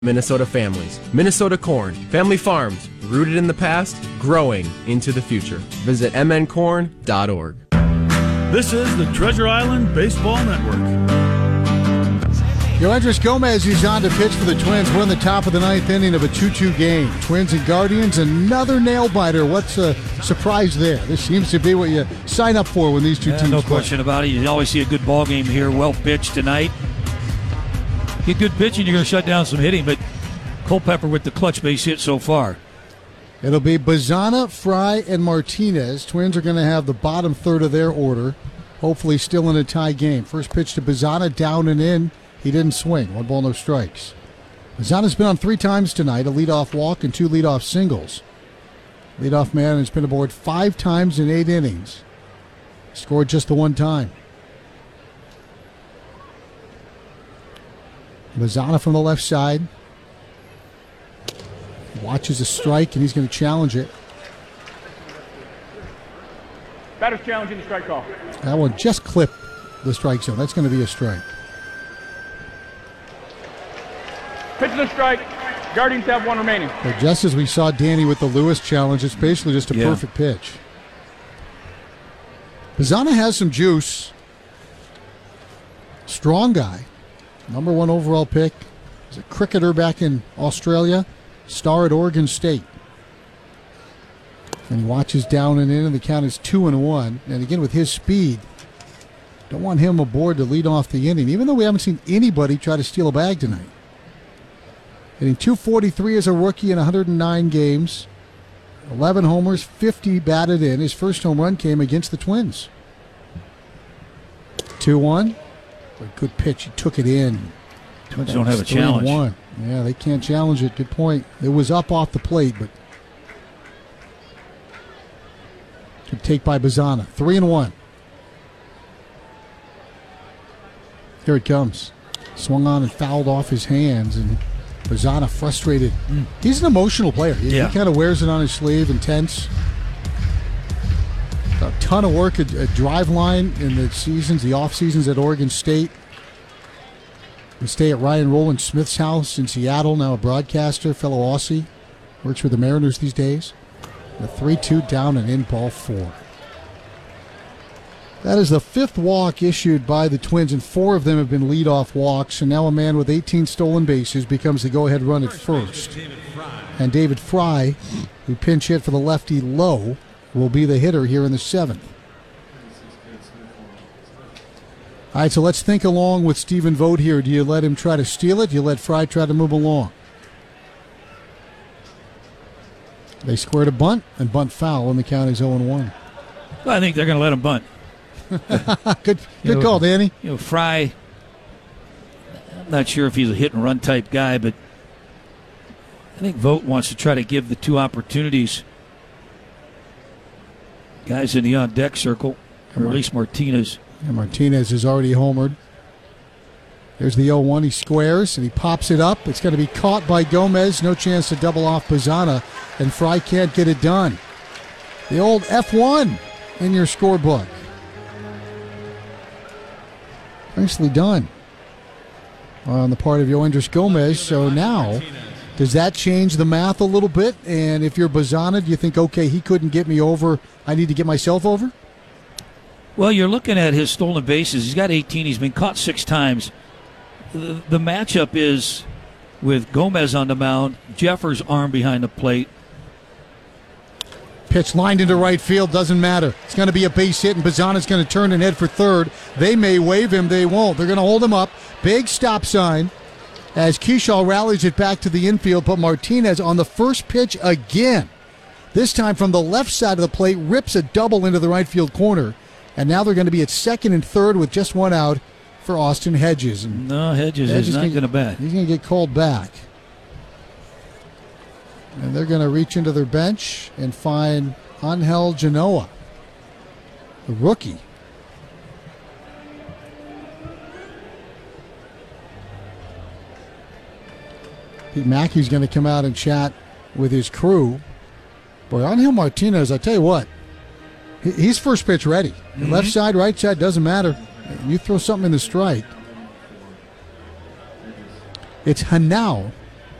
Minnesota families. Minnesota Corn. Family farms. Rooted in the past, growing into the future. Visit mncorn.org. This is the Treasure Island Baseball Network. Yoendris Gomez is on to pitch for the Twins. We're in the top of the ninth inning of a 2-2 game. Twins and Guardians, another nail-biter. What's a surprise there? This seems to be what you sign up for when these two teams no play. question about it. You always see a good ball game here. Well pitched tonight. Get good pitching, you're going to shut down some hitting, but Culpepper with the clutch base hit so far. It'll be Bazzana, Fry, and Martinez. Twins are going to have the bottom third of their order, hopefully still in a tie game. First pitch to Bazzana, down and in. He didn't swing. 1 ball, no strikes. Bazzana's been on 3 times tonight, a leadoff walk and 2 leadoff singles. Leadoff man has been aboard 5 times in 8 innings. Scored just the 1 time. Bazzana from the left side. Watches a strike, and he's going to challenge it. Batter's challenging the strike call. That one just clipped the strike zone. That's going to be a strike. Pitch the strike. Guardians have 1 remaining. But just as we saw Danny with the Lewis challenge, it's basically just a perfect pitch. Bazzana has some juice. Strong guy. Number 1 overall pick. He's a cricketer back in Australia. Star at Oregon State. And he watches down and in, and the count is 2-1. And again, with his speed, don't want him aboard to lead off the inning, even though we haven't seen anybody try to steal a bag tonight. Hitting .243 as a rookie in 109 games. 11 homers, 50 batted in. His first home run came against the Twins. 2-1. Good pitch. He took it in. Twins don't have a challenge. 3-1. Yeah, they can't challenge it. Good point. It was up off the plate, but good take by Bazzana. 3-1. Here it comes. Swung on and fouled off his hands, and Bazzana frustrated. He's an emotional player. He kind of wears it on his sleeve, intense. A ton of work at Driveline in the seasons, the off seasons at Oregon State. We stay at Ryan Roland Smith's house in Seattle, now a broadcaster, fellow Aussie. Works with the Mariners these days. The 3-2 down and in, ball 4. That is the 5th walk issued by the Twins, and 4 of them have been leadoff walks. And now a man with 18 stolen bases becomes the go-ahead run at first. And David Fry, who pinch hit for the lefty Lowe, will be the hitter here in the 7th. All right, so let's think along with Stephen Vogt here. Do you let him try to steal it? Do you let Fry try to move along? They squared a bunt, and bunt foul, and the count is 0-1. Well, I think they're going to let him bunt. Good call, Danny. Fry, I'm not sure if he's a hit-and-run type guy, but I think Vogt wants to try to give the 2 opportunities. Guys in the on-deck circle, or at least Martinez. And Martinez is already homered. There's the 0-1. He squares, and he pops it up. It's going to be caught by Gomez. No chance to double off Bazzana, and Fry can't get it done. The old F1 in your scorebook. Nicely done on the part of Yoendris Gomez. So now, does that change the math a little bit? And if you're Bazzana, do you think, okay, he couldn't get me over, I need to get myself over? Well, you're looking at his stolen bases. He's got 18. He's been caught 6 times. The matchup is with Gomez on the mound, Jeffers' arm behind the plate. Pitch lined into right field, doesn't matter. It's going to be a base hit, and Bazzana's going to turn and head for third. They may wave him, they won't. They're going to hold him up. Big stop sign as Kershaw rallies it back to the infield, but Martinez on the first pitch again. This time from the left side of the plate, rips a double into the right field corner. And now they're going to be at second and third with just 1 out for Austin Hedges. And no, Hedges is not going to bat. He's going to get called back. And they're going to reach into their bench and find Angel Genoa, the rookie. Pete Mackey's going to come out and chat with his crew. Boy, Angel Martinez, I tell you what, he's first pitch ready. Left side, right side, doesn't matter. You throw something in the strike. It's Hanau